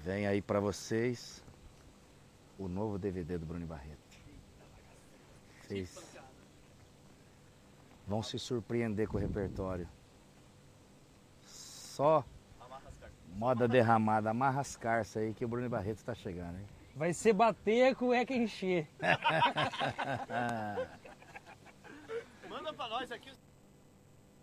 Vem aí pra vocês o novo DVD do Bruno Barreto. Vocês vão se surpreender com o repertório. Só moda derramada, amarra as carças aí que o Bruno Barreto está chegando, hein? Vai ser bater a cueca encher. Manda pra nós aqui.